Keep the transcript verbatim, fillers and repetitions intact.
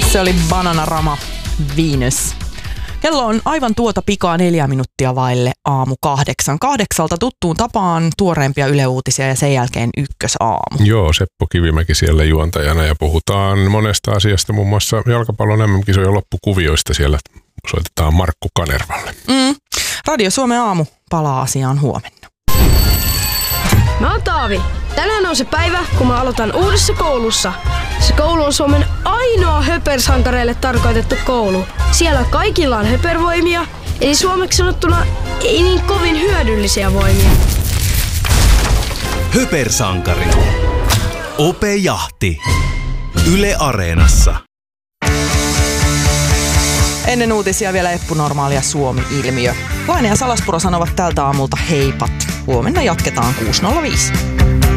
Se oli Bananarama Venus. Kello on aivan tuota pikaa neljä minuuttia vaille aamu kahdeksan. Kahdeksalta tuttuun tapaan tuoreempia Yle Uutisia ja sen jälkeen ykkösaamu. Joo, Seppo Kivimäki siellä juontajana ja puhutaan monesta asiasta, muun muassa jalkapallon M M-kisojen loppukuvioista. Siellä soitetaan Markku Kanervalle. Mm. Radio Suomen aamu palaa asiaan huomenna. Mä oon Taavi. Tänään on se päivä, kun mä aloitan uudessa koulussa. Se koulu on Suomen ainoa höpersankareille tarkoitettu koulu. Siellä kaikilla on höpervoimia, eli suomeksi sanottuna ei niin kovin hyödyllisiä voimia. Höpersankari. Ope Jahti. Yle Areenassa. Ennen uutisia vielä Eppu Normaali ja Suomi-ilmiö. Laine ja Salaspuro sanovat tältä aamulta heipat. Huomenna jatketaan kuusi nolla viisi.